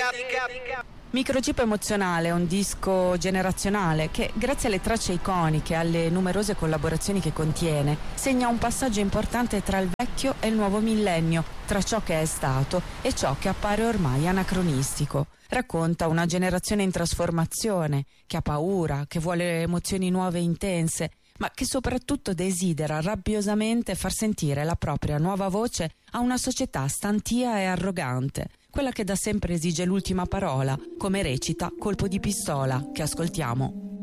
Microchip emozionale è un disco generazionale che, grazie alle tracce iconiche e alle numerose collaborazioni che contiene, segna un passaggio importante tra il vecchio e il nuovo millennio, tra ciò che è stato e ciò che appare ormai anacronistico. Racconta una generazione in trasformazione, che ha paura, che vuole emozioni nuove e intense, ma che soprattutto desidera rabbiosamente far sentire la propria nuova voce a una società stantia e arrogante, quella che da sempre esige l'ultima parola, come recita Colpo di pistola, che ascoltiamo.